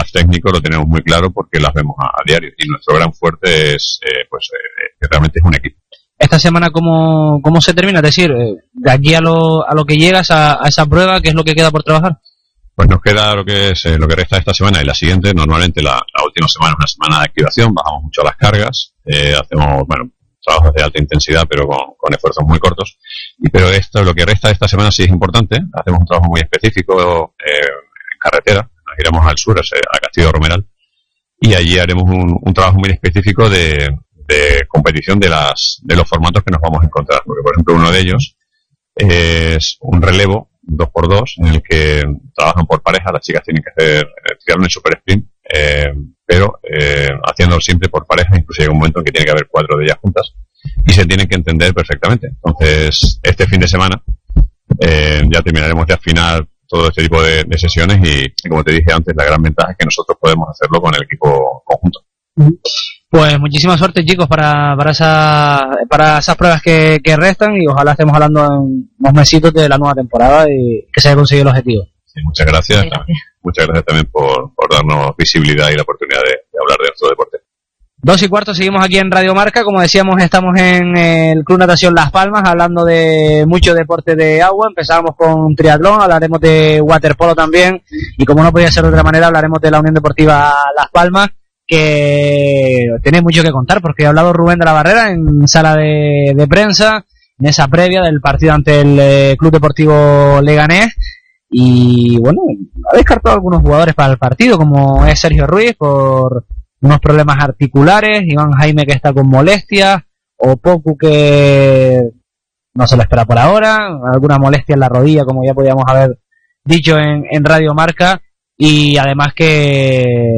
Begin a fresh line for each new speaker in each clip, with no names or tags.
los técnicos lo tenemos muy claro porque las vemos a diario, y nuestro gran fuerte es que realmente es un equipo.
Esta semana, ¿cómo se termina? Es decir, de aquí a lo que llegas a esa prueba, ¿qué es lo que queda por trabajar?
Pues nos queda lo que resta de esta semana y la siguiente. Normalmente la última semana es una semana de activación, bajamos mucho las cargas, hacemos trabajos de alta intensidad pero con esfuerzos muy cortos. Pero lo que resta de esta semana sí es importante. Hacemos un trabajo muy específico en carretera, nos iremos al sur, a Castillo Romeral, y allí haremos un trabajo muy específico de competición de los formatos que nos vamos a encontrar, porque por ejemplo uno de ellos es un relevo 2x2 en el que trabajan por pareja. Las chicas tienen que hacer triatlón en super sprint, pero haciéndolo siempre por pareja. Incluso llega un momento en que tiene que haber 4 de ellas juntas y se tienen que entender perfectamente. Entonces este fin de semana ya terminaremos de afinar todo este tipo de sesiones y como te dije antes, la gran ventaja es que nosotros podemos hacerlo con el equipo conjunto.
Pues muchísima suerte, chicos, para esas pruebas que restan, y ojalá estemos hablando en unos mesitos de la nueva temporada y que se haya conseguido el objetivo.
Sí, muchas gracias. Muchas gracias también por darnos visibilidad y la oportunidad de hablar de nuestro deporte.
2:15, seguimos aquí en Radio Marca. Como decíamos, estamos en el Club Natación Las Palmas, hablando de mucho deporte de agua. Empezamos con triatlón, hablaremos de waterpolo también, y como no podía ser de otra manera, hablaremos de la Unión Deportiva Las Palmas, que tiene mucho que contar, porque ha hablado Rubén de la Barrera en sala de prensa, en esa previa del partido ante el Club Deportivo Leganés, y bueno, ha descartado algunos jugadores para el partido, como es Sergio Ruiz por unos problemas articulares, Iván Jaime que está con molestias, o Poku que no se lo espera por ahora, alguna molestia en la rodilla, como ya podíamos haber dicho en Radio Marca, y además que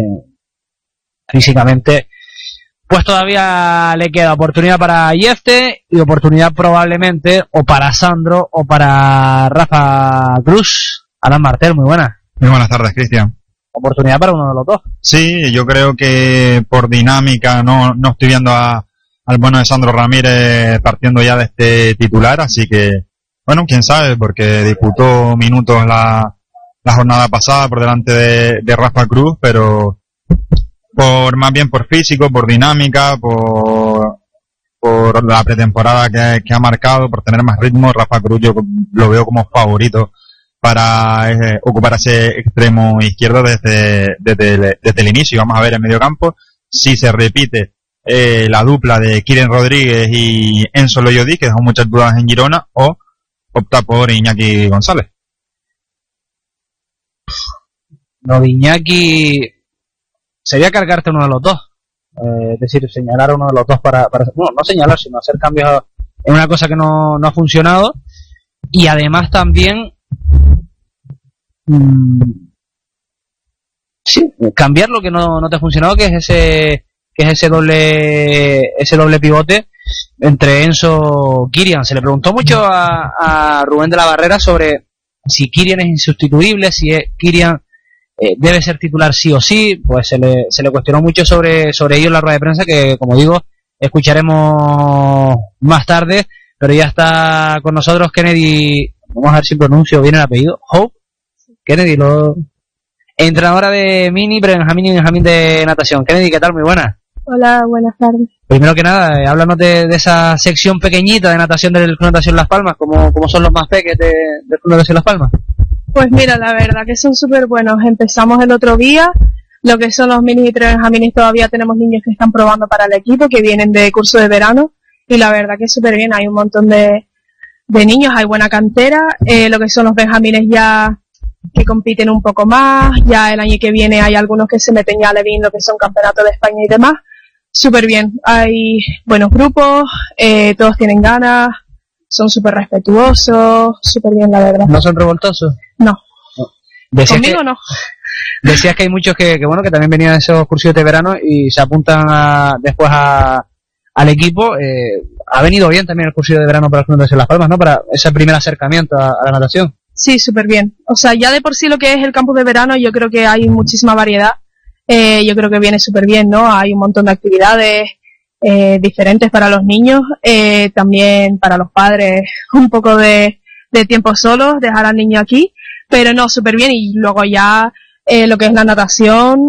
físicamente pues todavía le queda oportunidad para Yefte y oportunidad probablemente o para Sandro o para Rafa Cruz. Alan Martel, muy buenas.
Muy buenas tardes, Cristian.
Oportunidad para uno de los dos.
Sí, yo creo que por dinámica no estoy viendo al bueno de Sandro Ramírez partiendo ya de este titular, así que bueno, quién sabe, porque disputó minutos la jornada pasada por delante de Rafa Cruz, pero más bien por físico, por dinámica, por la pretemporada que ha marcado, por tener más ritmo, Rafa Cruz yo lo veo como favorito para ocupar ese extremo izquierdo desde el inicio. Vamos a ver en medio campo si se repite la dupla de Kiren Rodríguez y Enzo Loyodí, que dejó muchas dudas en Girona, o opta por Iñaki González.
No, de Iñaki sería cargarte uno de los dos, es decir, señalar a uno de los dos para bueno, no señalar, sino hacer cambios en una cosa que no ha funcionado, y además también sí, cambiar lo que no te ha funcionado, que es ese doble pivote entre Enzo Kirian. Se le preguntó mucho a Rubén de la Barrera sobre si Kirian es insustituible, si Kirian debe ser titular sí o sí. Pues se le cuestionó mucho sobre ello en la rueda de prensa, que como digo escucharemos más tarde. Pero ya está con nosotros Kennedy, vamos a ver si pronuncio bien el apellido, Hope Kennedy, entrenadora de Mini, Benjamín y Benjamín de natación. Kennedy, ¿qué tal? Muy buenas.
Hola, buenas tardes.
Primero que nada, háblanos de esa sección pequeñita de natación del Club Natación Las Palmas, ¿cómo son los más peques del Club Natación Las Palmas?
Pues mira, la verdad que son súper buenos. Empezamos el otro día, lo que son los minis y prebenjamines, todavía tenemos niños que están probando para el equipo, que vienen de curso de verano, y la verdad que súper bien, hay un montón de niños, hay buena cantera, lo que son los benjamines ya que compiten un poco más, ya el año que viene hay algunos que se meten ya a Levin, lo que son campeonatos de España y demás. Súper bien, hay buenos grupos, todos tienen ganas, son súper respetuosos, súper bien, la verdad.
¿No son revoltosos?
No.
Conmigo no. Decías que hay muchos que bueno, que también venían de esos cursos de verano y se apuntan después al equipo. Ha venido bien también el curso de verano para el Club de Las Palmas, ¿no? Para ese primer acercamiento a la natación.
Sí, súper bien. O sea, ya de por sí lo que es el campus de verano, yo creo que hay muchísima variedad. Yo creo que viene súper bien, ¿no? Hay un montón de actividades diferentes para los niños, también para los padres, un poco de tiempo solos, dejar al niño aquí, pero no, súper bien. Y luego ya lo que es la natación,